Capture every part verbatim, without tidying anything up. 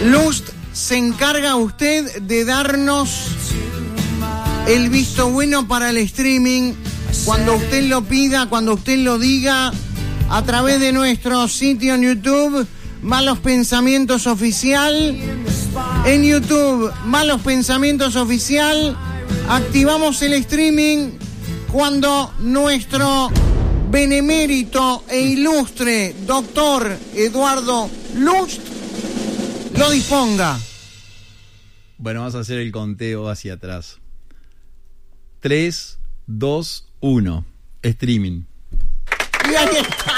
Lust, se encarga usted de darnos el visto bueno para el streaming cuando usted lo pida, cuando usted lo diga, a través de nuestro sitio en YouTube, Malos Pensamientos Oficial. En YouTube, Malos Pensamientos Oficial. Activamos el streaming cuando nuestro benemérito e ilustre doctor Eduardo Lust lo disponga. Bueno, vamos a hacer el conteo hacia atrás. tres, dos, uno. Streaming. Y ahí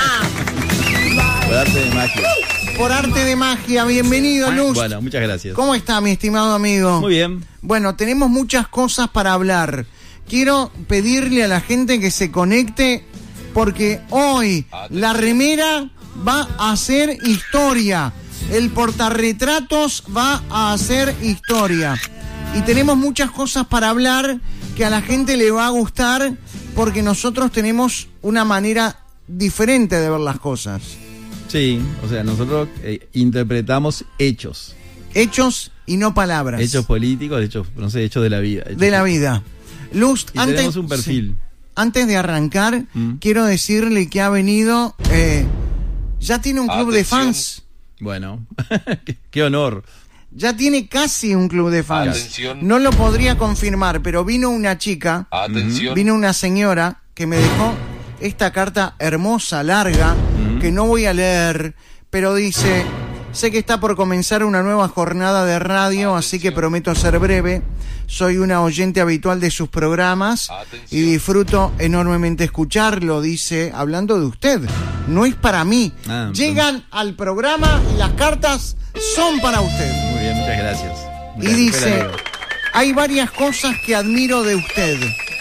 está. Por arte de magia. Por arte de magia. Bienvenido, Lust. Bueno, muchas gracias. ¿Cómo está, mi estimado amigo? Muy bien. Bueno, tenemos muchas cosas para hablar. Quiero pedirle a la gente que se conecte porque hoy la remera va a hacer historia. El portarretratos va a hacer historia. Y tenemos muchas cosas para hablar que a la gente le va a gustar porque nosotros tenemos una manera diferente de ver las cosas. Sí, o sea, nosotros eh, interpretamos hechos. Hechos y no palabras. Hechos políticos, hechos, no sé, hechos de la vida. De la vida. Lust, y antes, tenemos un perfil. Sí, antes de arrancar, mm. quiero decirle que ha venido, eh, ya tiene un club Atención. de fans. Bueno, qué, qué honor. Ya tiene casi un club de fans. Atención. No lo podría confirmar, pero vino una chica, Atención. vino una señora que me dejó esta carta hermosa, larga, uh-huh. que no voy a leer, pero dice: sé que está por comenzar una nueva jornada de radio, Atención. así que prometo ser breve. Soy una oyente habitual de sus programas Atención. y disfruto enormemente escucharlo, dice, hablando de usted. No es para mí. Ah, Llegan pero... al programa y las cartas son para usted. Muy bien, muchas gracias. Muchas y dice, hay varias cosas que admiro de usted.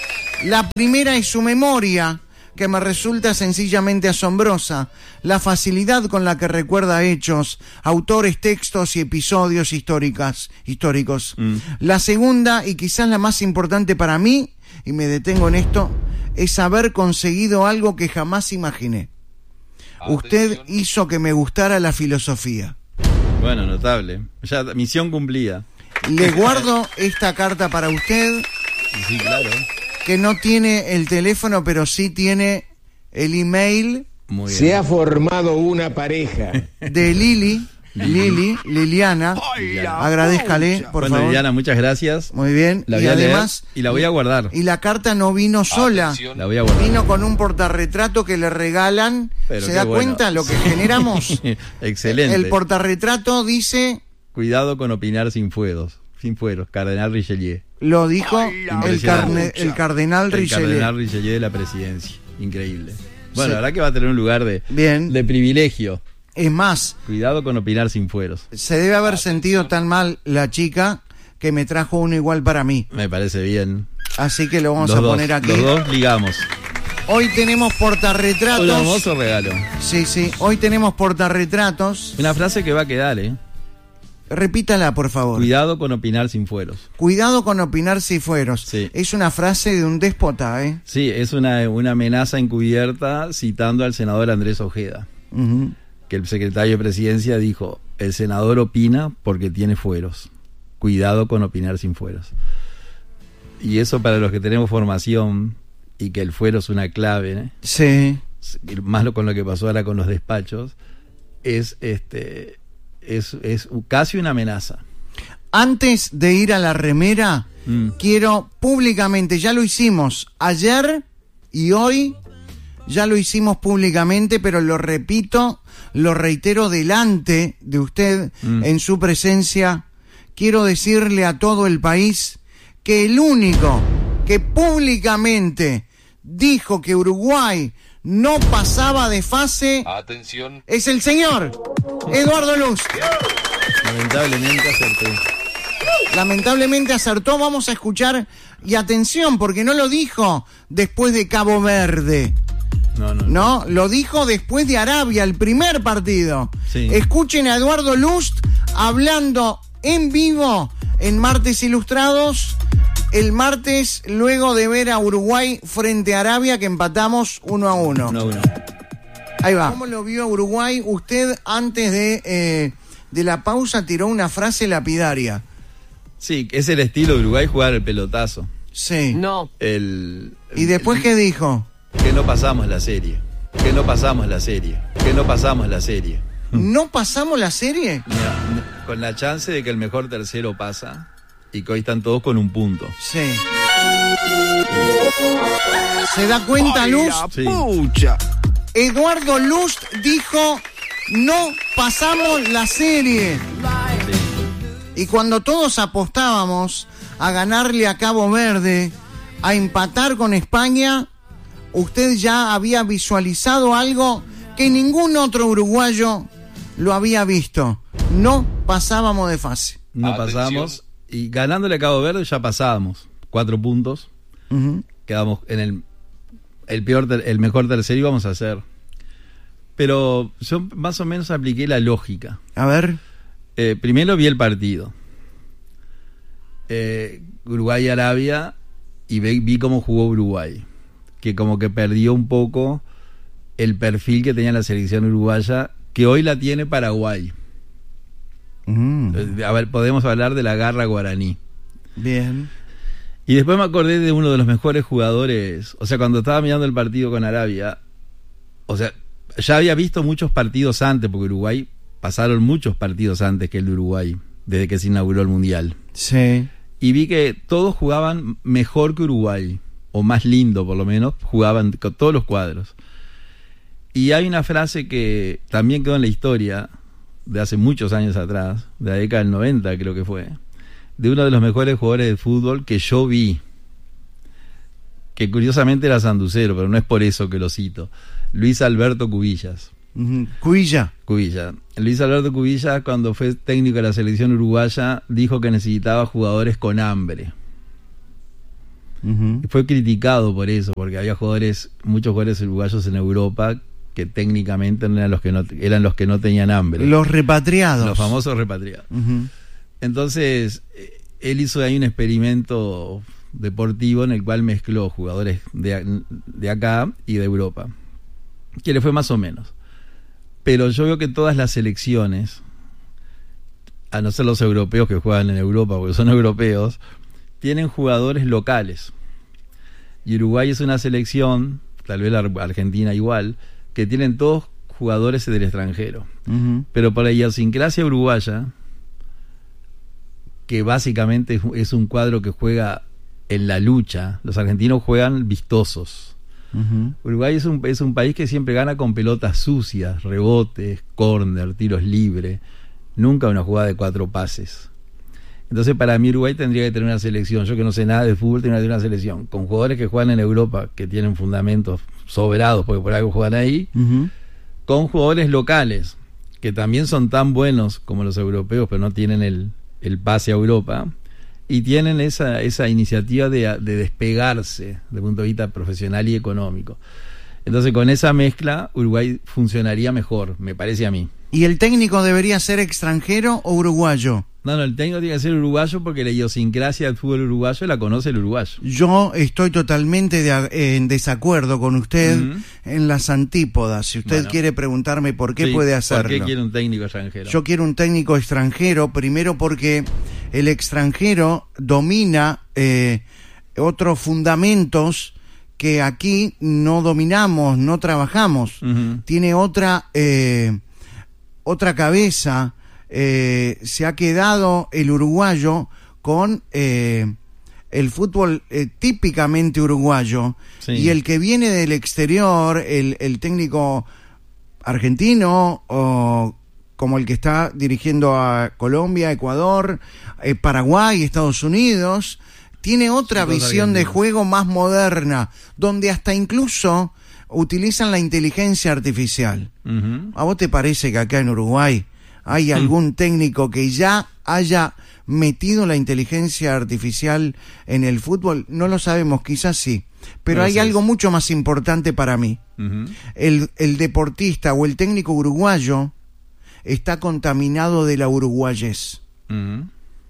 La primera es su memoria, que me resulta sencillamente asombrosa, la facilidad con la que recuerda hechos, autores, textos y episodios históricas, históricos. Mm. La segunda, y quizás la más importante para mí, y me detengo en esto, es haber conseguido algo que jamás imaginé. Atención. Usted hizo que me gustara la filosofía. Bueno, notable. Ya, misión cumplida. Le guardo esta carta para usted. Sí, claro. Que no tiene el teléfono, pero sí tiene el email. Muy bien. Se ha formado una pareja. De Lili, Lili, Liliana. Liliana. Agradézcale, por bueno, favor. Liliana, muchas gracias. Muy bien. La voy y a además, leer y la voy a guardar. Y la carta no vino sola. Atención. La voy a guardar. Vino con un portarretrato que le regalan. Pero ¿Se da bueno. cuenta lo que generamos? Excelente. El portarretrato dice: cuidado con opinar sin fueros. Sin fueros, Cardenal Richelieu. Lo dijo el, carne, el Cardenal Richelieu. El Cardenal Richelieu de la presidencia. Increíble. Bueno, sí. La verdad que va a tener un lugar de, Bien. de privilegio. Es más, cuidado con opinar sin fueros. Se debe haber sentido tan mal la chica que me trajo uno igual para mí. Me parece bien. Así que lo vamos los a dos, poner aquí. Los dos ligamos. Hoy tenemos portarretratos. Un hermoso regalo. Sí, sí. Hoy tenemos portarretratos. Una frase que va a quedar, ¿eh? Repítala, por favor. Cuidado con opinar sin fueros. Cuidado con opinar sin fueros. Sí. Es una frase de un déspota, ¿eh? Sí, es una, una amenaza encubierta citando al senador Andrés Ojeda. Uh-huh. Que el secretario de Presidencia dijo: el senador opina porque tiene fueros. Cuidado con opinar sin fueros. Y eso, para los que tenemos formación y que el fuero es una clave, ¿eh? Sí. Más lo con lo que pasó ahora con los despachos, es este... Es, es casi una amenaza. Antes de ir a la remera, mm. quiero públicamente, ya lo hicimos ayer y hoy, ya lo hicimos públicamente, pero lo repito, lo reitero delante de usted, mm. en su presencia, quiero decirle a todo el país que el único que públicamente dijo que Uruguay no pasaba de fase, Atención. es el señor Eduardo Lust. Lamentablemente acertó. Lamentablemente acertó. Vamos a escuchar, y atención, porque no lo dijo después de Cabo Verde. No, no, no. No, lo dijo después de Arabia, el primer partido. Sí. Escuchen a Eduardo Lust hablando en vivo en Martes Ilustrados. El martes, luego de ver a Uruguay frente a Arabia, que empatamos uno a uno. Uno a uno. Ahí va. ¿Cómo lo vio a Uruguay usted antes de, eh, de la pausa tiró una frase lapidaria. Sí, es el estilo de Uruguay jugar el pelotazo. Sí. No. El, ¿Y después el, qué dijo? Que no pasamos la serie. Que no pasamos la serie. Que no pasamos la serie. ¿No pasamos la serie? Mira, con la chance de que el mejor tercero pasa y que hoy están todos con un punto. Sí. ¿Se da cuenta, Luz? Sí. Pucha. Eduardo Lust dijo, no pasamos la serie. Y cuando todos apostábamos a ganarle a Cabo Verde, a empatar con España, usted ya había visualizado algo que ningún otro uruguayo lo había visto. No pasábamos de fase. No Atención. pasamos. Y ganándole a Cabo Verde ya pasábamos. Cuatro puntos. Uh-huh. Quedamos en el el peor ter- el mejor tercero íbamos a hacer. Pero yo más o menos apliqué la lógica. A ver. Eh, primero vi el partido. Eh, Uruguay-Arabia y vi, vi cómo jugó Uruguay. Que como que perdió un poco el perfil que tenía la selección uruguaya, que hoy la tiene Paraguay. Uh-huh. Eh, a ver, podemos hablar de la garra guaraní. Bien. Y después me acordé de uno de los mejores jugadores. O sea, cuando estaba mirando el partido con Arabia, o sea, ya había visto muchos partidos antes, porque Uruguay pasaron muchos partidos antes que el de Uruguay, desde que se inauguró el Mundial. Sí. Y vi que todos jugaban mejor que Uruguay, o más lindo por lo menos, jugaban con todos los cuadros. Y hay una frase que también quedó en la historia, de hace muchos años atrás, de la década del noventa creo que fue, de uno de los mejores jugadores de fútbol que yo vi, que curiosamente era sanducero, pero no es por eso que lo cito, Luis Alberto Cubillas. Uh-huh. Cuilla. Cubilla. Luis Alberto Cubilla, cuando fue técnico de la selección uruguaya, dijo que necesitaba jugadores con hambre. Uh-huh. Y fue criticado por eso, porque había jugadores, muchos jugadores uruguayos en Europa que técnicamente eran los que no, eran los que no tenían hambre. Los repatriados. Los famosos repatriados. Uh-huh. Entonces, él hizo ahí un experimento deportivo en el cual mezcló jugadores de, de acá y de Europa, que le fue más o menos. Pero yo veo que todas las selecciones, a no ser los europeos que juegan en Europa, porque son europeos, tienen jugadores locales. Y Uruguay es una selección, tal vez la Argentina igual, que tienen todos jugadores del extranjero. Uh-huh. Pero por la idiosincrasia uruguaya, que básicamente es un cuadro que juega en la lucha, los argentinos juegan vistosos. Uh-huh. Uruguay es un, es un país que siempre gana con pelotas sucias, rebotes, córner, tiros libres, nunca una jugada de cuatro pases. Entonces para mí Uruguay tendría que tener una selección, yo que no sé nada de fútbol, tendría que tener una selección con jugadores que juegan en Europa, que tienen fundamentos sobrados porque por algo juegan ahí, Uh-huh. con jugadores locales que también son tan buenos como los europeos, pero no tienen el, el pase a Europa, y tienen esa, esa iniciativa de, de despegarse desde el punto de vista profesional y económico. Entonces con esa mezcla Uruguay funcionaría mejor, me parece a mí. ¿Y el técnico debería ser extranjero o uruguayo? No, no, el técnico tiene que ser uruguayo porque la idiosincrasia del fútbol uruguayo la conoce el uruguayo. Yo estoy totalmente de, en desacuerdo con usted Uh-huh. en las antípodas. Si usted Bueno. quiere preguntarme por qué Sí, puede hacerlo. ¿Por qué quiere un técnico extranjero? Yo quiero un técnico extranjero, primero porque el extranjero domina eh, otros fundamentos que aquí no dominamos, no trabajamos. Uh-huh. Tiene otra, eh, otra cabeza. Eh, se ha quedado el uruguayo con eh, el fútbol eh, típicamente uruguayo, Sí. y el que viene del exterior, el, el técnico argentino o como el que está dirigiendo a Colombia, Ecuador, eh, Paraguay, Estados Unidos, tiene otra Son todos visión de argentinos. juego más moderna, donde hasta incluso utilizan la inteligencia artificial. Uh-huh. ¿A vos te parece que acá en Uruguay hay algún técnico que ya haya metido la inteligencia artificial en el fútbol? No lo sabemos, quizás sí. Pero No hay sé. algo mucho más importante para mí. Uh-huh. El, el deportista o el técnico uruguayo está contaminado de la uruguayez. Uh-huh.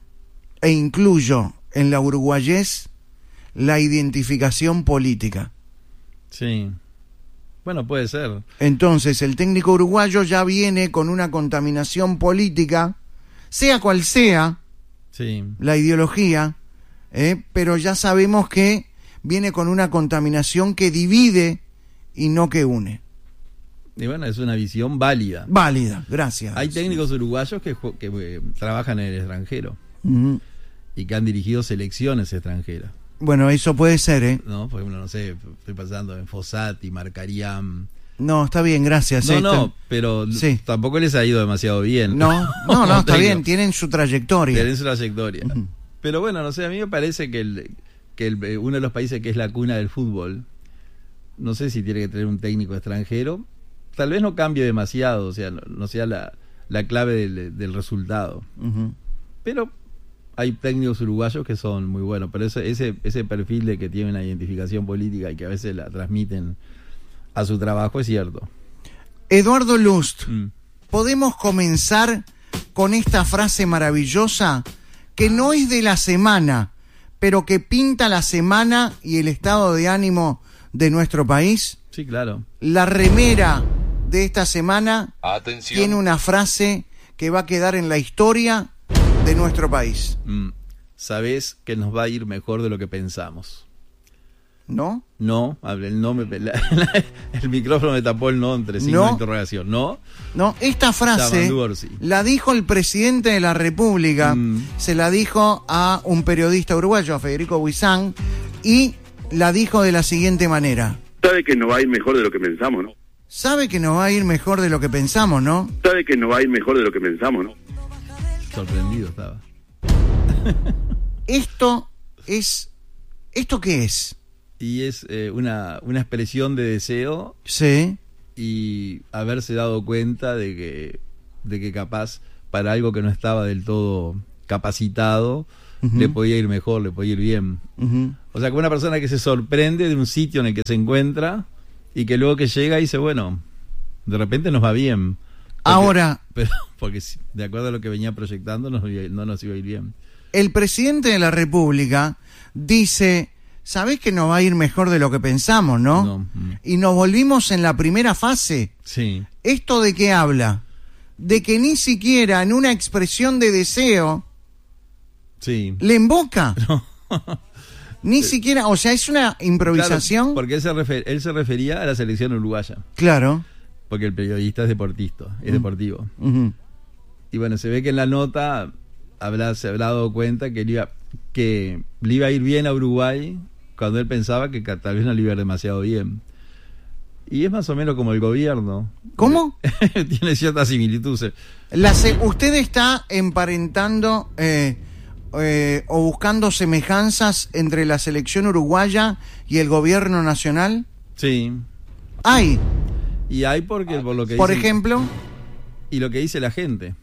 E incluyo en la uruguayez la identificación política. Sí. Bueno, puede ser. Entonces, el técnico uruguayo ya viene con una contaminación política, sea cual sea Sí. la ideología, eh, pero ya sabemos que viene con una contaminación que divide y no que une. Y bueno, es una visión válida. Válida, gracias. Hay técnicos uruguayos que, ju- que eh, trabajan en el extranjero Ujú. y que han dirigido selecciones extranjeras, Bueno, eso puede ser, ¿eh? ¿no? Por ejemplo, no sé, estoy pensando en Fossati, Marcarián. No, está bien, gracias. No, eh, no, está- pero Sí. tampoco les ha ido demasiado bien. No, no, no, está Técnico. bien, tienen su trayectoria. Tienen su trayectoria. Ujú. Pero bueno, no sé, a mí me parece que, el, que el, eh, uno de los países que es la cuna del fútbol, no sé si tiene que tener un técnico extranjero, tal vez no cambie demasiado, o sea, no, no sea la, la clave del, del resultado. Ujú. Pero hay técnicos uruguayos que son muy buenos, pero ese, ese, ese perfil de que tiene una identificación política y que a veces la transmiten a su trabajo es cierto. Eduardo Lust, Mm. podemos comenzar con esta frase maravillosa que no es de la semana, pero que pinta la semana y el estado de ánimo de nuestro país. Sí, claro. La remera de esta semana Atención. tiene una frase que va a quedar en la historia de nuestro país, Mm. Sabés que nos va a ir mejor de lo que pensamos. ¿no? No, hable el no, me, la- la- el micrófono me tapó el no entre signos No. de interrogación. No, No, esta frase Yamandu Orsi. la dijo el presidente de la República, Mm. se la dijo a un periodista uruguayo, a Federico Huizán, y la dijo de la siguiente manera: Sabe que nos va a ir mejor de lo que pensamos, ¿no? sabe que nos va a ir mejor de lo que pensamos, ¿no? Sabe que nos va a ir mejor de lo que pensamos, ¿no? sorprendido estaba. Esto es, ¿esto qué es? Y es eh, una, una expresión de deseo Sí, y haberse dado cuenta de que, de que capaz para algo que no estaba del todo capacitado, Ujú. le podía ir mejor, le podía ir bien. ujú. O sea, como una persona que se sorprende de un sitio en el que se encuentra y que luego que llega dice, bueno, de repente nos va bien. Porque- Ahora, pero porque si- de acuerdo a lo que venía proyectando nos iba- no nos iba a ir bien. el presidente de la República dice, ¿sabés que nos va a ir mejor de lo que pensamos, no? No, mm. Y nos volvimos en la primera fase. Sí, ¿Esto de qué habla? De que ni siquiera en una expresión de deseo sí. le emboca. Ni siquiera, o sea, es una improvisación. Claro, porque él se, refer- él se refería a la selección uruguaya, Claro. porque el periodista es deportista, es Mm. deportivo. Ujú. Y bueno, se ve que en la nota habla, se habrá dado cuenta que le, iba, que le iba a ir bien a Uruguay cuando él pensaba que ca- tal vez no le iba a ir demasiado bien. Y es más o menos como el gobierno. ¿Cómo? Tiene cierta similitud. se- La se- ¿Usted está emparentando eh, eh, o buscando semejanzas entre la selección uruguaya y el gobierno nacional? Sí. Hay, Y hay porque por lo que por dicen- ejemplo, y lo que dice la gente.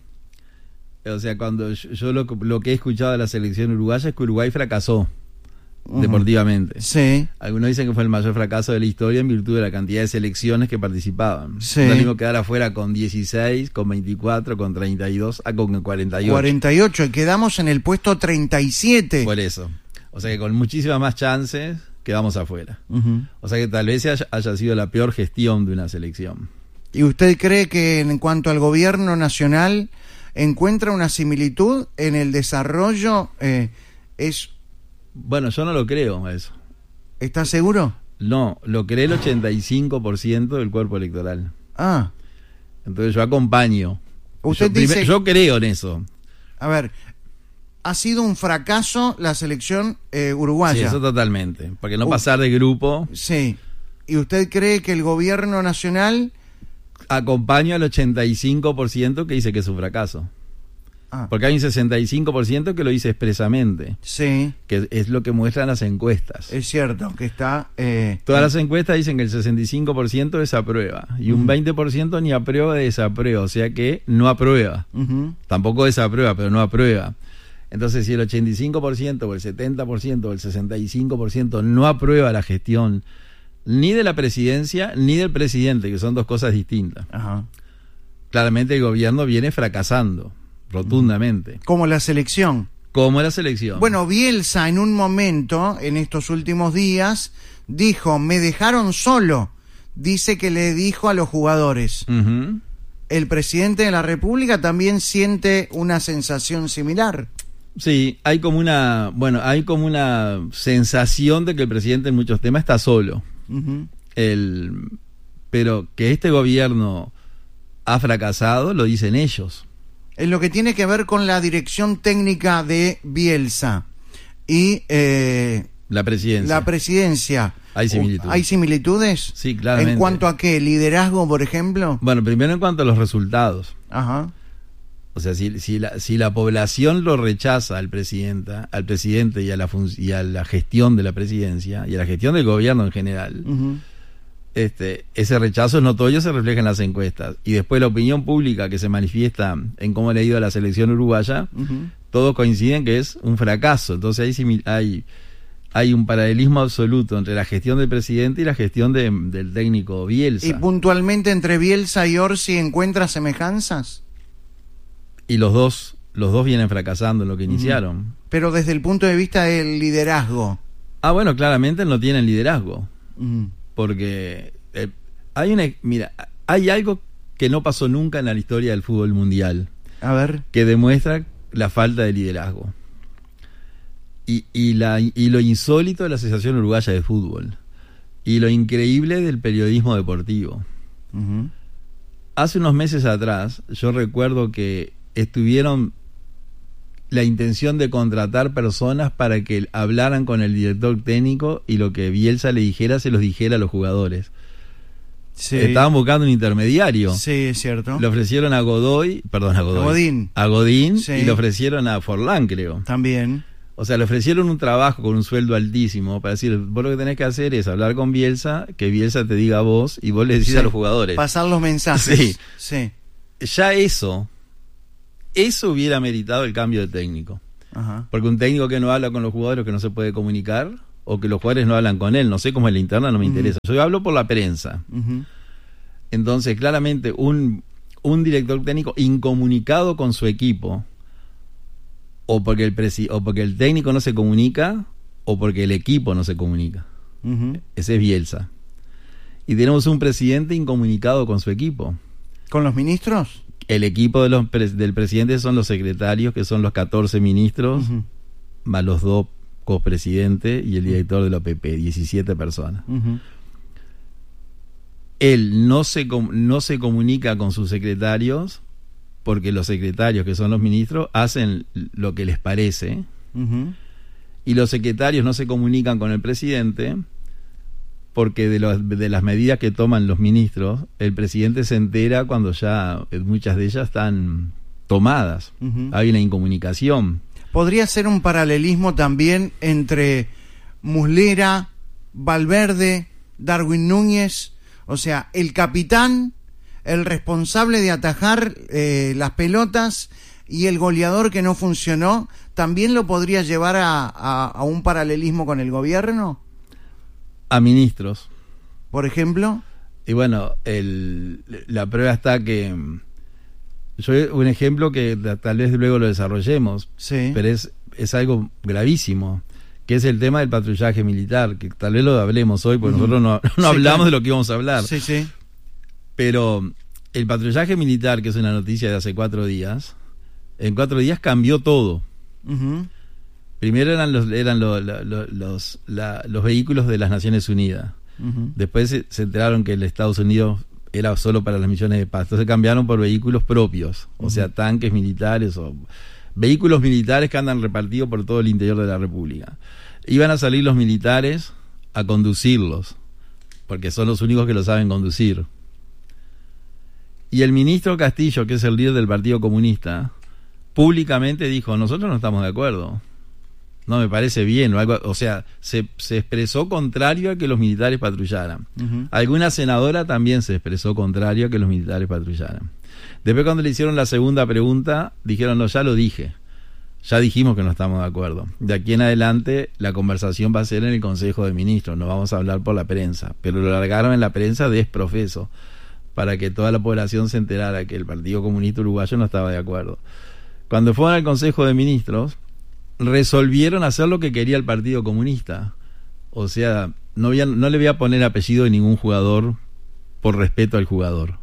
O sea, cuando yo, yo lo, lo que he escuchado de la selección uruguaya es que Uruguay fracasó Ujú. deportivamente. sí, Algunos dicen que fue el mayor fracaso de la historia en virtud de la cantidad de selecciones que participaban. Sí. No es lo mismo quedar afuera con dieciséis, con veinticuatro, con treinta y dos, a con cuarenta y ocho. cuarenta y ocho, y quedamos en el puesto treinta y siete. Por eso. O sea que con muchísimas más chances quedamos afuera. Ujú. O sea que tal vez haya, haya sido la peor gestión de una selección. ¿Y usted cree que en cuanto al gobierno nacional encuentra una similitud en el desarrollo? Eh, es, Bueno, yo no lo creo eso. ¿Está seguro? No, lo cree el ochenta y cinco por ciento del cuerpo electoral. Ah, Entonces yo acompaño. Usted yo, primer- dice- yo creo en eso. a ver, ha sido un fracaso la selección eh, Sí, uruguaya. eso totalmente. Porque no Uh. pasar de grupo, Sí. ¿Y usted cree que el gobierno nacional... acompaño al ochenta y cinco por ciento que dice que es un fracaso. Ah, Porque hay un sesenta y cinco por ciento que lo dice expresamente, sí, que es lo que muestran las encuestas. es cierto que está... eh, Todas las encuestas dicen que el sesenta y cinco por ciento desaprueba y un Ujú. veinte por ciento ni aprueba ni desaprueba, o sea que no aprueba. ujú. Tampoco desaprueba, pero no aprueba. Entonces, si el ochenta y cinco por ciento o el setenta por ciento o el sesenta y cinco por ciento no aprueba la gestión ni de la presidencia ni del presidente, que son dos cosas distintas, Ajá. claramente el gobierno viene fracasando rotundamente, Como la selección. como la selección. Bueno, Bielsa en un momento, en estos últimos días, dijo, me dejaron solo dice que le dijo a los jugadores. Uh-huh. ¿El presidente de la República también siente una sensación similar? Sí, hay como una, bueno, hay como una sensación de que el presidente en muchos temas está solo. Uh-huh. El, pero que este gobierno ha fracasado, lo dicen ellos. En lo que tiene que ver con la dirección técnica de Bielsa y eh, la presidencia. La presidencia. Hay similitudes. ¿Hay similitudes? Sí, claramente. ¿En cuanto a qué? ¿Liderazgo, por ejemplo? Bueno, primero en cuanto a los resultados. Ajá. O sea, si, si, la, si la población lo rechaza al presidente, al presidente y a la fun- y a la gestión de la presidencia y a la gestión del gobierno en general, uh-huh. este, ese rechazo es notorio, se refleja en las encuestas. Y después la opinión pública que se manifiesta en cómo le ha ido a la selección uruguaya, uh-huh. todos coinciden que es un fracaso. Entonces hay simil- hay hay un paralelismo absoluto entre la gestión del presidente y la gestión de, del técnico Bielsa. ¿Y puntualmente entre Bielsa y Orsi encuentra semejanzas? Y los dos, los dos vienen fracasando en lo que uh-huh. iniciaron. Pero desde el punto de vista del liderazgo. Ah, bueno, claramente no tienen liderazgo. Uh-huh. Porque eh, hay una, mira, hay algo que no pasó nunca en la historia del fútbol mundial. A ver. Que demuestra la falta de liderazgo. Y, y, la, y lo insólito de la Asociación Uruguaya de Fútbol. Y lo increíble del periodismo deportivo. Uh-huh. Hace unos meses atrás, yo recuerdo que estuvieron la intención de contratar personas para que hablaran con el director técnico y lo que Bielsa le dijera se los dijera a los jugadores. Sí. Estaban buscando un intermediario. Sí, es cierto. Le ofrecieron a Godoy, perdón, a Godoy. A Godín. A Godín sí. Y le ofrecieron a Forlán, creo. También. O sea, le ofrecieron un trabajo con un sueldo altísimo para decir, vos lo que tenés que hacer es hablar con Bielsa, que Bielsa te diga a vos y vos le decís sí. a los jugadores. Pasar los mensajes. Sí. sí. Ya eso, eso hubiera meritado el cambio de técnico. Ajá. Porque un técnico que no habla con los jugadores, que no se puede comunicar, o que los jugadores no hablan con él, no sé cómo es la interna, no me uh-huh. interesa. Yo hablo por la prensa. Uh-huh. Entonces, claramente, un, un director técnico incomunicado con su equipo, o porque el presi- o porque el técnico no se comunica, o porque el equipo no se comunica. Uh-huh. Ese es Bielsa. Y tenemos un presidente incomunicado con su equipo. ¿Con los ministros? El equipo de los pres- del presidente son los secretarios, que son los catorce ministros, uh-huh. más los dos copresidentes y el director de la O P P, diecisiete personas. Uh-huh. Él no se, com- no se comunica con sus secretarios porque los secretarios, que son los ministros, hacen lo que les parece. Uh-huh. Y los secretarios no se comunican con el presidente porque de, los, de las medidas que toman los ministros, el presidente se entera cuando ya muchas de ellas están tomadas. Uh-huh. Hay una incomunicación. ¿Podría ser un paralelismo también entre Muslera, Valverde, Darwin Núñez? O sea, el capitán, el responsable de atajar eh, las pelotas y el goleador que no funcionó, ¿también lo podría llevar a, a, a un paralelismo con el gobierno? A ministros. ¿Por ejemplo? Y bueno, el, la prueba está que... Yo un ejemplo que tal vez luego lo desarrollemos, sí. pero es, es algo gravísimo, que es el tema del patrullaje militar, que tal vez lo hablemos hoy, porque uh-huh. nosotros no, no sí, hablamos claro. de lo que íbamos a hablar. Sí, sí. Pero el patrullaje militar, que es una noticia de hace cuatro días, en cuatro días cambió todo. Uh-huh. Primero eran los eran los, los, los, la, los vehículos de las Naciones Unidas. Uh-huh. Después se, se enteraron que el Estados Unidos era solo para las misiones de paz. Entonces cambiaron por vehículos propios, uh-huh. o sea, tanques militares o vehículos militares que andan repartidos por todo el interior de la República. Iban a salir los militares a conducirlos, porque son los únicos que lo saben conducir. Y el ministro Castillo, que es el líder del Partido Comunista, públicamente dijo, nosotros no estamos de acuerdo. No me parece bien, o, algo, o sea, se, se expresó contrario a que los militares patrullaran. Uh-huh. Alguna senadora también se expresó contrario a que los militares patrullaran. Después, cuando le hicieron la segunda pregunta, dijeron, no, ya lo dije, ya dijimos que no estamos de acuerdo. De aquí en adelante la conversación va a ser en el Consejo de Ministros, no vamos a hablar por la prensa, pero lo largaron en la prensa desprofeso, para que toda la población se enterara que el Partido Comunista Uruguayo no estaba de acuerdo. Cuando fueron al Consejo de Ministros, resolvieron hacer lo que quería el Partido Comunista. O sea, no, había, no le voy a poner apellido de ningún jugador por respeto al jugador.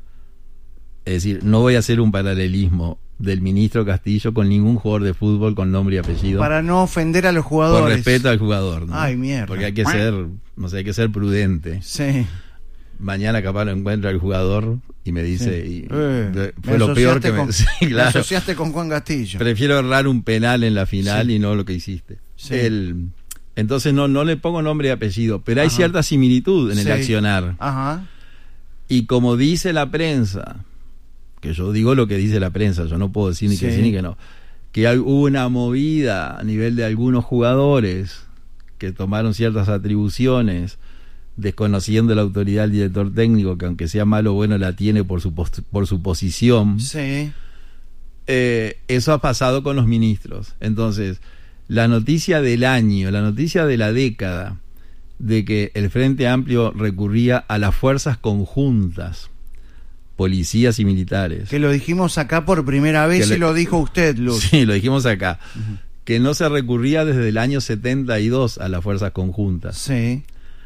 Es decir, no voy a hacer un paralelismo del ministro Castillo con ningún jugador de fútbol con nombre y apellido. Para no ofender a los jugadores. Por respeto al jugador, ¿no? Ay, mierda. Porque hay que ser, no sé, hay que ser prudente. Sí. Mañana capaz lo encuentro al jugador y me dice, Sí. y, Eh, fue me lo peor asociaste que me... con- Sí, me claro. asociaste con Juan Castillo. Prefiero errar un penal en la final Sí. y no lo que hiciste. Sí. El, entonces no, no le pongo nombre y apellido, pero hay Ajá. cierta similitud en el Sí. accionar. Ajá. Y como dice la prensa, que yo digo lo que dice la prensa, yo no puedo decir ni Sí. que sí ni que no, que hay, hubo una movida a nivel de algunos jugadores que tomaron ciertas atribuciones, desconociendo la autoridad del director técnico, que aunque sea malo o bueno la tiene por su, post- por su posición. Sí. Eh, eso ha pasado con los ministros. Entonces, la noticia del año, la noticia de la década, de que el Frente Amplio recurría a las fuerzas conjuntas, policías y militares. Que lo dijimos acá por primera vez Que le- y lo dijo usted, Luz. Sí, lo dijimos acá. Que no se recurría desde el año setenta y dos a las fuerzas conjuntas. Sí.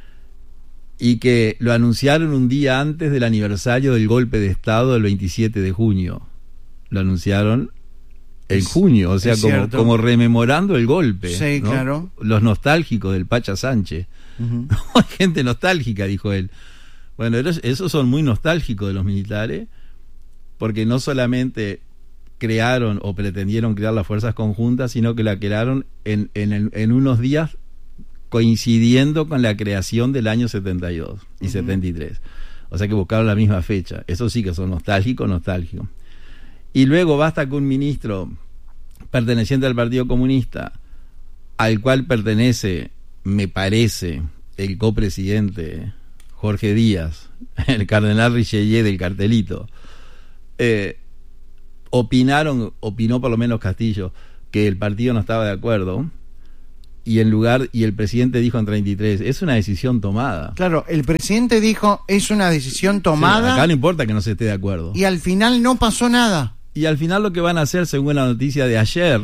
Y que lo anunciaron un día antes del aniversario del golpe de Estado del veintisiete de junio. Lo anunciaron en Es- junio, o sea, es como, cierto. como rememorando el golpe. Sí, ¿no? claro. Los nostálgicos del Pacha Sánchez. Ujú. Hay gente nostálgica, dijo él. Bueno, esos, esos son muy nostálgicos de los militares, porque no solamente crearon o pretendieron crear las fuerzas conjuntas, sino que la crearon en, en, el- en unos días coincidiendo con la creación del año setenta y dos y Ujú. setenta y tres. O sea que buscaron la misma fecha. Eso sí que son nostálgicos, nostálgicos. Y luego basta que un ministro perteneciente al Partido Comunista, al cual pertenece, me parece, el copresidente Jorge Díaz, el cardenal Richelieu del cartelito, eh, opinaron, opinó por lo menos Castillo, que el partido no estaba de acuerdo, y en lugar, y el presidente dijo en treinta y tres, es una decisión tomada. Claro, el presidente dijo, es una decisión Sí, tomada acá no importa que no se esté de acuerdo. y al final no pasó nada. Y al final lo que van a hacer, según la noticia de ayer,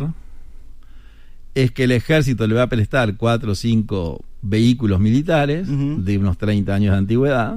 es que el ejército le va a prestar cuatro o cinco vehículos militares Ujú. de unos treinta años de antigüedad,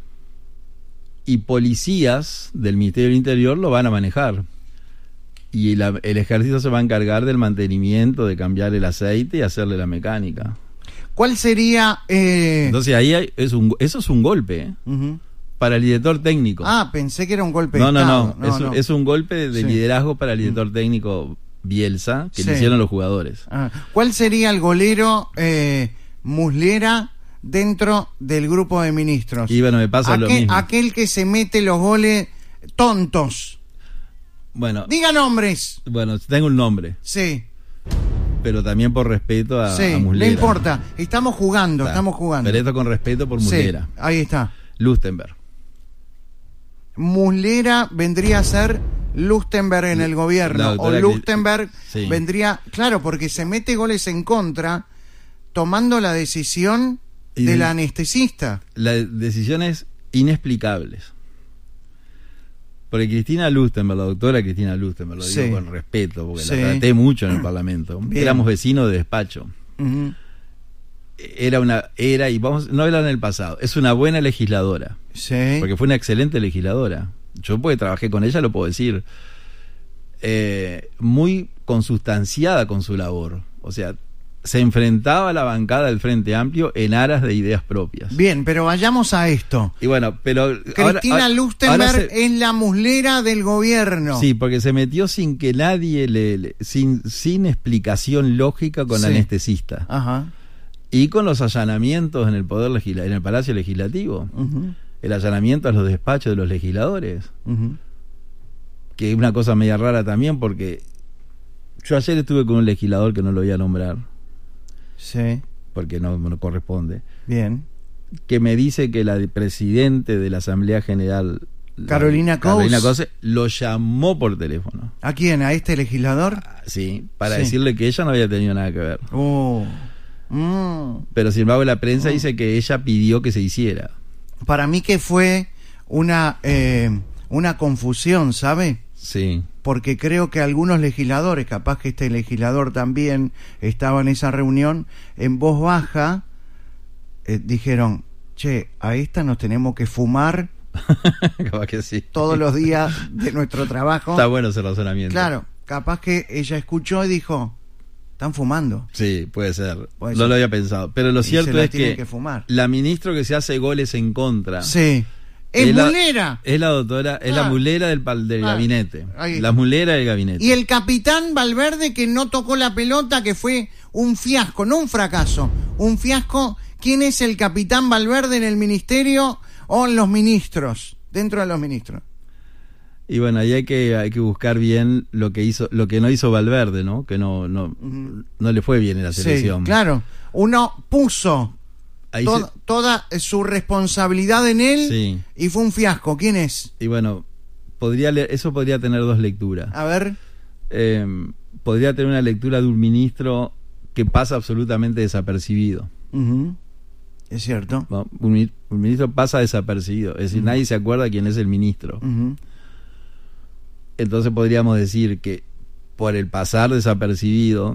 y policías del Ministerio del Interior lo van a manejar. Y la- el ejército se va a encargar del mantenimiento, de cambiar el aceite y hacerle la mecánica. ¿Cuál sería...? Eh... Entonces ahí hay- es un, eso es un golpe, ¿eh? Ujú. Para el director técnico. Ah, pensé que era un golpe no, de no, Estado. no, es, un- es un golpe de Sí. liderazgo para el director técnico Bielsa, que Sí. le hicieron los jugadores. Ah, ¿cuál sería el golero eh, Muslera dentro del grupo de ministros? Y bueno, me pasa lo Aquel, mismo. aquel que se mete los goles tontos. Bueno, Diga nombres. bueno, tengo un nombre, Sí, pero también por respeto a, sí, a no Muslera. importa. Estamos jugando, Está. estamos jugando. Pero esto con respeto por Sí, Muslera. ahí está. Lustenberg. Muslera vendría a ser Lustenberg en el La gobierno. O doctora Lustenberg Sí. vendría... Claro, porque se mete goles en contra tomando la decisión Y del de- anestesista. Las decisiones inexplicables. Porque Cristina Lustenberg, la doctora Cristina Lustenberg, lo digo Sí. con respeto, porque Sí. la traté mucho en el Parlamento. Bien. Éramos vecinos de despacho. Ujú. Era una, era, y vamos, no hablar en el pasado, es una buena legisladora. Sí. Porque fue una excelente legisladora. Yo, porque trabajé con ella, lo puedo decir. Eh, muy consustanciada con su labor. O sea, se enfrentaba a la bancada del Frente Amplio en aras de ideas propias. Bien, pero vayamos a esto. Y bueno, pero... Cristina ahora- ahora- Lustenberg ahora se- es la muslera del gobierno. Sí, porque se metió sin que nadie le... le- sin, sin explicación lógica con la Sí. anestesista. Ajá. Y con los allanamientos en el Poder Legisla- en el Palacio Legislativo. Ujú, El allanamiento a los despachos de los legisladores. ujú. Que es una cosa media rara también, porque yo ayer estuve con un legislador que no lo voy a nombrar, Sí, porque no me corresponde, bien. que me dice que la de- presidente de la Asamblea General, la- Carolina Coase. Carolina Coase, lo llamó por teléfono. ¿A quién? ¿A este legislador? Ah, Sí, para Sí. decirle que ella no había tenido nada que ver. Oh. Mm. Pero sin embargo la prensa Oh. dice que ella pidió que se hiciera. Para mí que fue una, eh, una confusión, ¿sabe? Sí. Porque creo que algunos legisladores, capaz que este legislador también estaba en esa reunión, en voz baja, eh, dijeron, che, a esta nos tenemos que fumar Capaz que sí. todos los días de nuestro trabajo. Está bueno ese razonamiento. Claro, capaz que ella escuchó y dijo, están fumando. Sí, puede ser. Puede no ser. lo había pensado. Pero lo Y cierto se la es tienen que, que fumar. la ministra que se hace goles en contra Sí. Es la- mulera. es la doctora, es Ah. la mulera del, pal- del Ah. gabinete. Ahí. La mulera del gabinete. Y el capitán Valverde que no tocó la pelota, que fue un fiasco, no un fracaso, un fiasco. ¿Quién es el capitán Valverde en el ministerio o en los ministros? Dentro de los ministros. Y bueno, ahí hay que hay que buscar bien lo que hizo, lo que no hizo Valverde, ¿no? Que no no Ujú. no le fue bien en la selección. Sí, claro. Uno puso Ahí to- se- toda su responsabilidad en él Sí. y fue un fiasco. ¿Quién es? y bueno, podría le- eso podría tener dos lecturas. A ver. Eh, podría tener una lectura de un ministro que pasa absolutamente desapercibido. Ujú. Es cierto. ¿No? Un, mi- un ministro pasa desapercibido, es decir, nadie se acuerda quién es el ministro. Ujú. Entonces podríamos decir que por el pasar desapercibido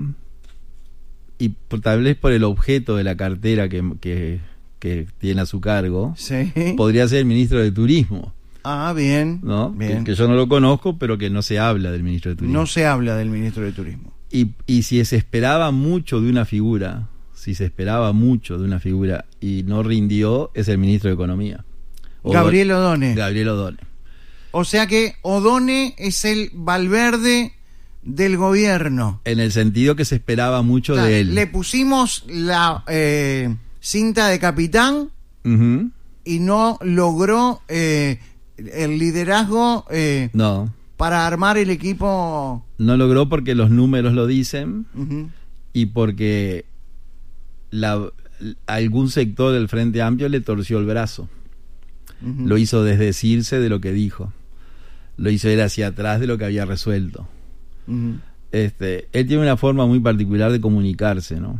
y por- tal vez por el objeto de la cartera que, que, que tiene a su cargo, Sí. podría ser el ministro de Turismo, Ah, bien. ¿no? Que, Bien. que yo no lo conozco, pero que no se habla del ministro de Turismo. No se habla del ministro de Turismo. Y, y si se esperaba mucho de una figura, si se esperaba mucho de una figura y no rindió, es el ministro de Economía. Odone- Gabriel Odone. Gabriel Odone. O sea que Odone es el Valverde del gobierno. En el sentido que se esperaba mucho O sea, de él. le pusimos la eh, cinta de capitán Ujú. y no logró eh, el liderazgo eh, No, para armar el equipo. no logró porque los números lo dicen Ujú. y porque la, algún sector del Frente Amplio le torció el brazo. Ujú. Lo hizo desdecirse de lo que dijo. Lo hizo ir hacia atrás de lo que había resuelto. Ujú. Este, él tiene una forma muy particular de comunicarse, ¿no?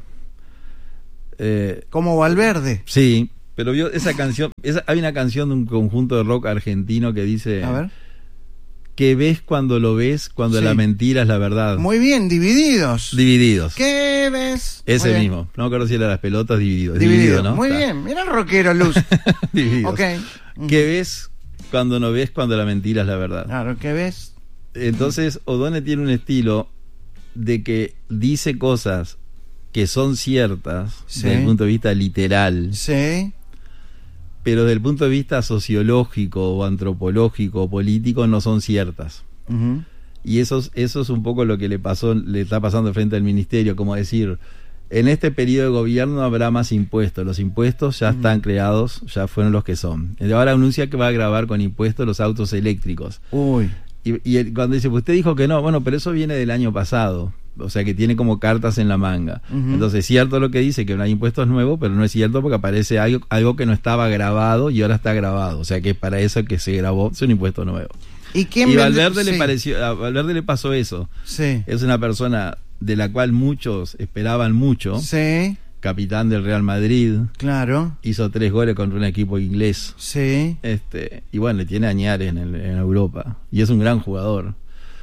Eh, Como Valverde. sí, pero vio esa canción, esa, hay una canción de un conjunto de rock argentino que dice A ver. que ves cuando lo ves, cuando Sí. la mentira es la verdad. Muy bien, divididos. Divididos. ¿Qué ves? Ese Muy bien. mismo. No me acuerdo si era las pelotas, divididos. Dividido. Dividido, ¿no? Muy Está. bien. Mira el rockero, Luz. Divididos. Ok. ¿Qué ves cuando no ves, cuando la mentira es la verdad? Claro, ¿qué ves? Entonces, Odone tiene un estilo de que dice cosas que son ciertas Sí. desde el punto de vista literal, Sí. pero desde el punto de vista sociológico o antropológico o político no son ciertas. Ujú. Y eso, es- eso es un poco lo que le pasó, le está pasando frente al ministerio, como decir, en este periodo de gobierno habrá más impuestos, los impuestos ya están creados, ya fueron los que son. Y ahora anuncia que va a grabar con impuestos los autos eléctricos. Uy. Y, y él, cuando dice, pues usted dijo que no, bueno, pero eso viene del año pasado, o sea que tiene como cartas en la manga. Ujú. Entonces es cierto lo que dice, que no hay impuestos nuevos, pero no es cierto porque aparece algo, algo que no estaba grabado y ahora está grabado, o sea que para eso que se grabó es un impuesto nuevo. ¿Y quién Y vende- Valverde le sí. pareció, a Valverde le pasó eso. Sí. Es una persona de la cual muchos esperaban mucho, Sí, capitán del Real Madrid, claro. hizo tres goles contra un equipo inglés. Sí. Este, y bueno, le tiene añares en, el- en Europa. Y es un gran jugador.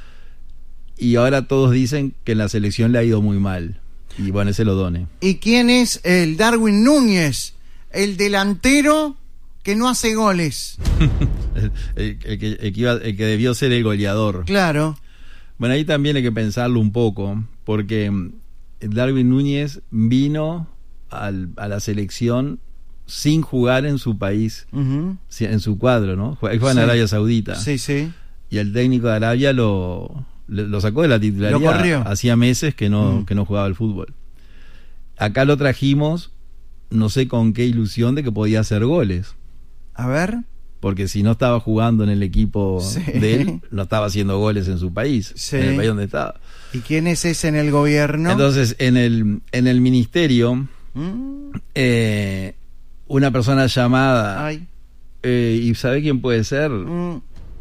Y ahora todos dicen que en la selección le ha ido muy mal. Y bueno, ese lo done. ¿Y quién es el Darwin Núñez? El delantero que no hace goles. el, el- el que, el que iba- el que debió ser el goleador. Claro. Bueno, ahí también hay que pensarlo un poco, porque mm, Darwin Núñez vino al- a la selección sin jugar en su país, Ujú. si- en su cuadro, ¿no? Él juega en Sí. Arabia Saudita. Sí, sí. Y el técnico de Arabia lo, lo lo sacó de la titularidad. Lo corrió. Hacía meses que no, Mm. que no jugaba al fútbol. Acá lo trajimos, no sé con qué ilusión de que podía hacer goles. A ver. Porque si no estaba jugando en el equipo Sí. de él, no estaba haciendo goles en su país, Sí. en el país donde estaba. ¿Y quién es ese en el gobierno? Entonces, en el, en el ministerio, Mm. eh, una persona llamada, Ay. eh, ¿y sabe quién puede ser? Mm.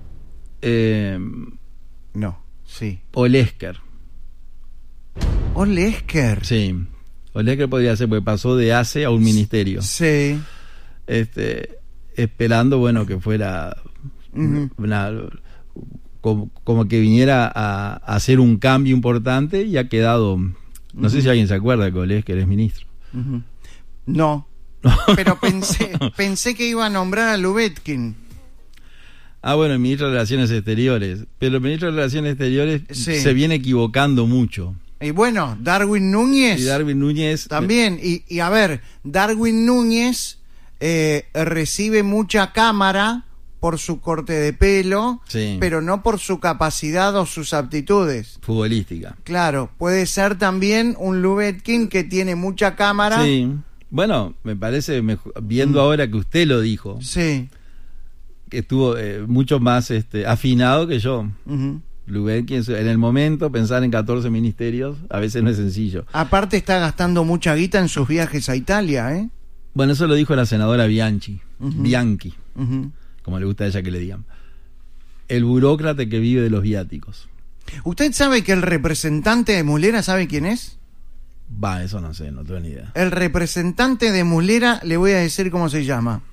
Eh, No. Sí. Olesker. Olesker. Sí, Olesker podría ser, porque pasó de A C E a un ministerio. Sí. Este, esperando, bueno, que fuera Ujú. una, como, como que viniera a, a hacer un cambio importante y ha quedado, no sé Ujú. si alguien se acuerda que Olesker es ministro. Ujú. No. Pero pensé, pensé que iba a nombrar a Lubetkin. Ah, bueno, el ministro de Relaciones Exteriores. Pero el ministro de Relaciones Exteriores Sí. se viene equivocando mucho. Y bueno, Darwin Núñez. Y Darwin Núñez... También. Y, y a ver, Darwin Núñez eh, recibe mucha cámara por su corte de pelo, Sí. pero no por su capacidad o sus aptitudes. Futbolística. Claro, puede ser también un Lubetkin que tiene mucha cámara. Sí. Bueno, me parece, mejor, viendo Mm. ahora que usted lo dijo, Sí. que estuvo eh, mucho más este, afinado que yo. Ujú. Lubetkin, en el momento, pensar en catorce ministerios a veces no es sencillo. Aparte está gastando mucha guita en sus viajes a Italia, ¿eh? Bueno, eso lo dijo la senadora Bianchi, Ujú. Bianchi, Ujú. como le gusta a ella que le digan. El burócrata que vive de los viáticos. ¿Usted sabe que el representante de Mulera sabe quién es? Va, eso no sé, no tengo ni idea. El representante de Mulera, le voy a decir cómo se llama.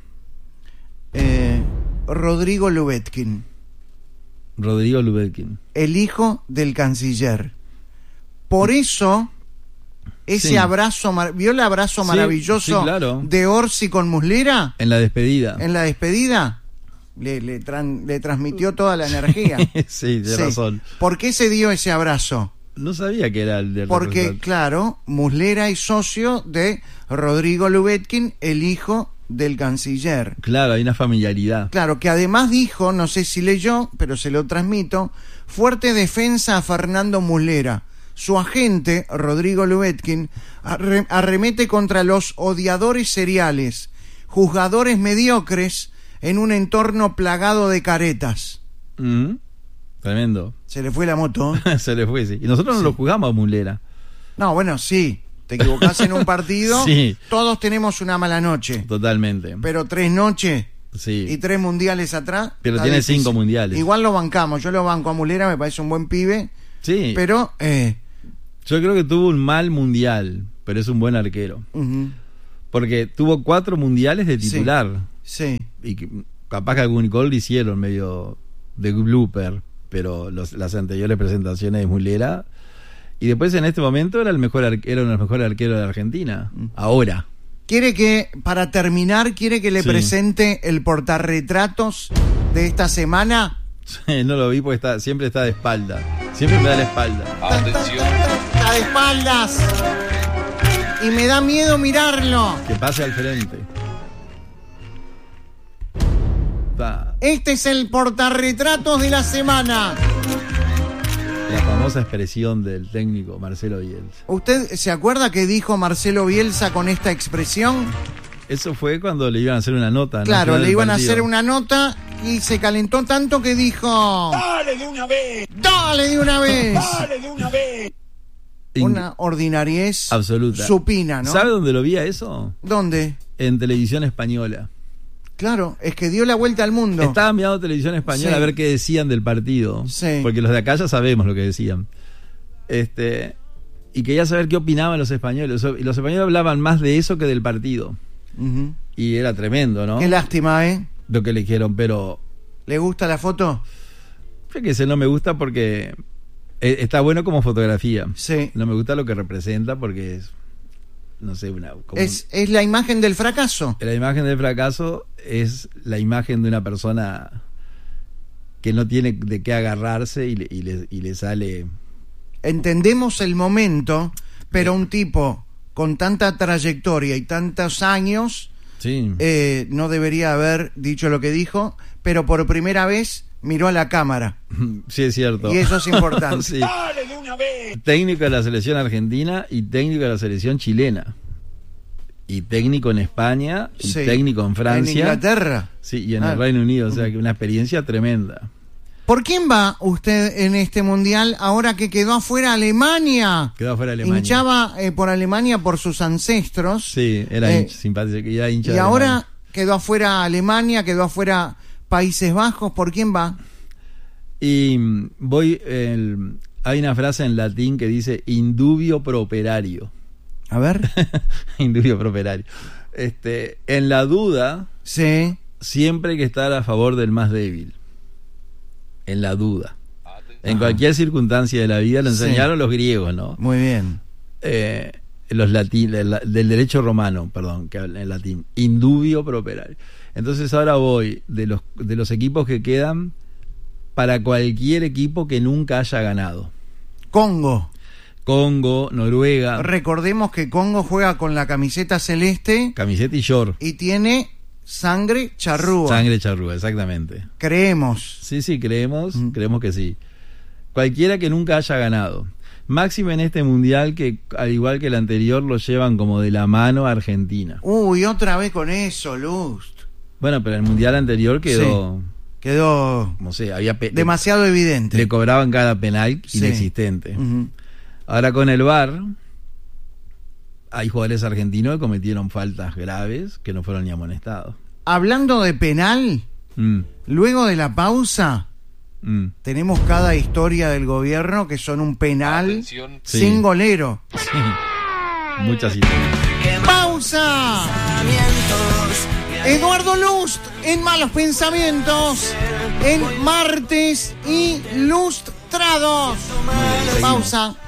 Eh, Rodrigo Lubetkin, Rodrigo Lubetkin. el hijo del canciller. Por eso, ese Sí. abrazo, mar- ¿vio el abrazo Sí, maravilloso sí, claro. de Orsi con Muslera En la despedida. en la despedida? Le, le, tran- le transmitió toda la energía. Sí, tiene Sí. razón. ¿Por qué se dio ese abrazo? No sabía que era el del Porque, representante. claro, Muslera es socio de Rodrigo Lubetkin, el hijo del canciller. Claro, hay una familiaridad. Claro, que además dijo, no sé si leyó, pero se lo transmito, fuerte defensa a Fernando Muslera. Su agente, Rodrigo Lubetkin, arre- arremete contra los odiadores seriales, juzgadores mediocres en un entorno plagado de caretas. Mm, Tremendo. Se le fue la moto, ¿eh? Se le fue, sí. Y nosotros no lo jugamos a Mulera. No, bueno, sí, te equivocás en un partido, Sí. todos tenemos una mala noche, Totalmente. pero tres noches Sí. y tres mundiales atrás. Pero está tiene difícil. cinco mundiales. Igual lo bancamos, yo lo banco a Mulera, me parece un buen pibe, Sí. pero... Eh, Yo creo que tuvo un mal mundial, pero es un buen arquero. ujú, Porque tuvo cuatro mundiales de titular. sí, Y que, capaz que algún gol le hicieron medio de blooper, pero los, las anteriores presentaciones de Mulera. Y después en este momento era el mejor ar- era uno de los mejores arqueros de Argentina. Ahora. quiere que, para terminar, quiere que le Sí. presente el portarretratos de esta semana. No lo vi porque está, siempre está de espalda. Siempre me da la espalda. Atención. Está de espaldas y me da miedo mirarlo. Que pase al frente. Está Este es el portarretratos de la semana. la famosa expresión del técnico Marcelo Bielsa. ¿Usted se acuerda que dijo Marcelo Bielsa con esta expresión? Eso fue cuando le iban a hacer una nota, ¿no? Claro, Al final le del iban a partido. hacer una nota y se calentó tanto que dijo... ¡Dale de una vez! ¡Dale de una vez! ¡Dale de una vez! In- Una ordinariez absoluta. supina, ¿no? ¿Sabe dónde lo vi a eso? ¿Dónde? En televisión española. Claro, es que dio la vuelta al mundo. Estaba mirando televisión española Sí. a ver qué decían del partido. Sí. Porque los de acá ya sabemos lo que decían. Este, y quería saber qué opinaban los españoles. Y los españoles hablaban más de eso que del partido. Ujú. Y era tremendo, ¿no? Qué lástima, ¿eh? Lo que le dijeron, pero ¿Le gusta la foto? fíjese, no me gusta porque eh, está bueno como fotografía. Sí. No me gusta lo que representa porque es, no sé, una... como Es, es la imagen del fracaso. la imagen del fracaso es la imagen de una persona que no tiene de qué agarrarse y le, y le, y le sale... Entendemos el momento, pero un tipo con tanta trayectoria y tantos años Sí, eh, no debería haber dicho lo que dijo, pero por primera vez miró a la cámara. sí es cierto. Y eso es importante. Sí. ¡Dale de una vez! Técnico de la selección argentina y técnico de la selección chilena. Y técnico en España, y Sí. técnico en Francia. En Inglaterra. Sí, y en Ah. el Reino Unido, o sea que una experiencia tremenda. ¿Por quién va usted en este mundial ahora que quedó afuera Alemania? Quedó afuera Alemania. Hinchaba eh, por Alemania por sus ancestros. Sí, era Eh, hincha, simpático, era hincha Y de ahora Alemania. quedó afuera Alemania, quedó afuera Países Bajos. ¿Por quién va? Y mm, voy, el- hay una frase en latín que dice indubio pro operario. A ver. Indubio pro operario. Este, en la duda, Sí. siempre hay que estar a favor del más débil. En la duda. En cualquier circunstancia de la vida lo Sí. enseñaron los griegos, ¿no? Muy bien. Eh, los latín, del derecho romano, perdón, que habla en latín, indubio pro operario. Entonces ahora voy de los de los equipos que quedan para cualquier equipo que nunca haya ganado. Congo. Congo, Noruega. Recordemos que Congo juega con la camiseta celeste. Camiseta y short. Y tiene sangre charrúa. Sangre charrúa, exactamente. Creemos. Sí, sí, creemos, mm. creemos que sí. Cualquiera que nunca haya ganado. Máximo en este mundial que, al igual que el anterior, lo llevan como de la mano a Argentina. Uy, otra vez con eso, Lust. Bueno, pero el mundial anterior quedó... Sí, quedó... No sé, había... Pe- demasiado evidente. Le cobraban cada penal sí. inexistente. Uh-huh. Ahora con el V A R, hay jugadores argentinos que cometieron faltas graves que no fueron ni amonestados. Hablando de penal, mm. luego de la pausa... Mm. Tenemos cada historia del gobierno que son un penal Atención. sin sí. golero. Sí. Muchas historias. ¡Pausa! Eduardo Lust en Malos Pensamientos en Martes Ilustrados. Pausa.